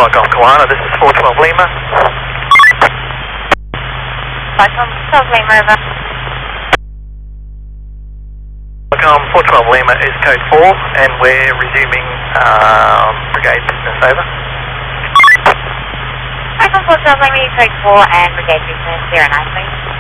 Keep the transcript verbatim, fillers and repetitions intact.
Sierra Golf Kiwana, this is four twelve Lima. four twelve Lima, over. Welcome, four twelve Lima is code four, and we're resuming um, brigade business, over. Welcome, four twelve Lima is code four, and brigade business, zero nine, please.